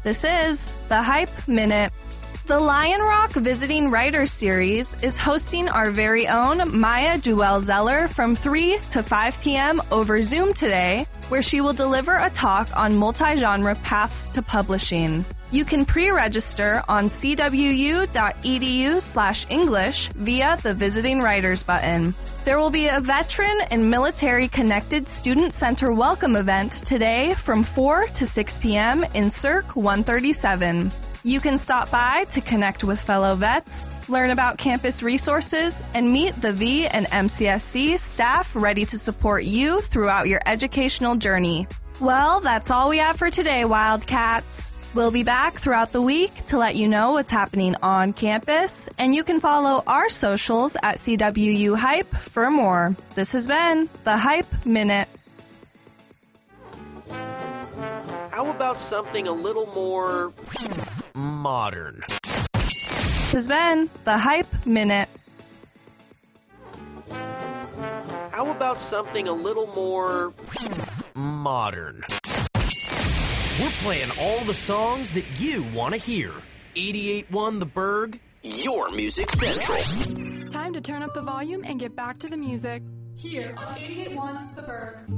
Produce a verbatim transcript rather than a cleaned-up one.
This is the Hype Minute. The Lion Rock Visiting Writers Series is hosting our very own Maya Duell-Zeller from three to five p.m. over Zoom today, where she will deliver a talk on multi-genre paths to publishing. You can pre-register on cwu.edu slash English via the Visiting Writers button. There will be a veteran and military-connected Student Center welcome event today from four to six p.m. in Cirque one thirty-seven. You can stop by to connect with fellow vets, learn about campus resources, and meet the V and M C S C staff ready to support you throughout your educational journey. Well, that's all we have for today, Wildcats. We'll be back throughout the week to let you know what's happening on campus, and you can follow our socials at C W U Hype for more. This has been the Hype Minute. How about something a little more modern? This has been the Hype Minute. How about something a little more modern? We're playing all the songs that you want to hear. eighty-eight point one The Berg, your music central. Time to turn up the volume and get back to the music. Here on eighty-eight point one The Berg.